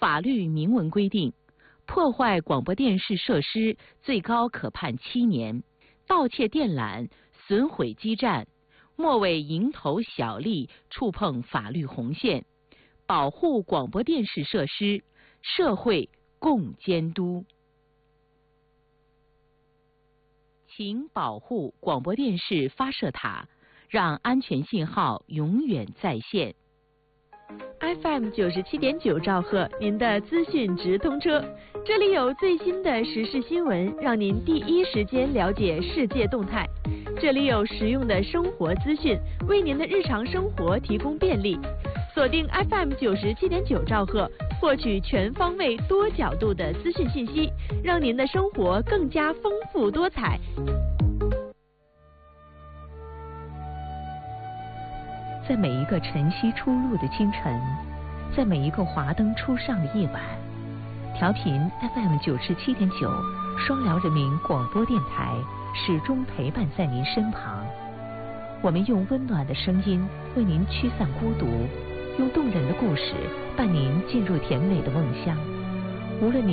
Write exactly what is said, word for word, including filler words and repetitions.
法律明文规定，破坏广播电视设施最高可判七年，盗窃电缆、损毁基站，莫为蝇头小利触碰法律红线，保护广播电视设施，社会共监督。请保护广播电视发射塔，让安全信号永远在线。 F M 九十七点九兆赫，您的资讯直通车，这里有最新的时事新闻，让您第一时间了解世界动态。这里有实用的生活资讯，为您的日常生活提供便利。锁定 F M 九十七点九兆赫，获取全方位、多角度的资讯信息，让您的生活更加丰富多彩。 在每一个晨曦初露的清晨，在每一个华灯初上的夜晚，调频 F M 九十七点九，双辽人民广播电台始终陪伴在您身旁。我们用温暖的声音为您驱散孤独，用动人的故事伴您进入甜美的梦乡。无论您